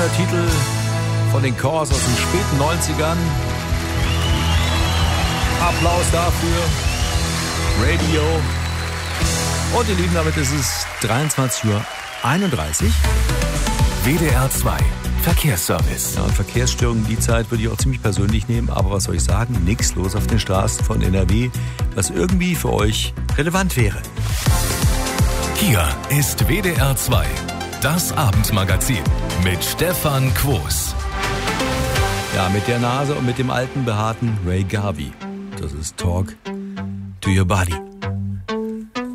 schöner Titel von den Corrs aus den späten 90ern. Applaus dafür. Radio. Und ihr Lieben, damit ist es 23:31 Uhr. WDR 2 Verkehrsservice. Ja, und Verkehrsstörungen, die Zeit würde ich auch ziemlich persönlich nehmen. Aber was soll ich sagen? Nichts los auf den Straßen von NRW, was irgendwie für euch relevant wäre. Hier ist WDR 2, das Abendmagazin mit Stefan Quos. Ja, mit der Nase und mit dem alten, behaarten Ray Garvey. Das ist Talk to Your Body.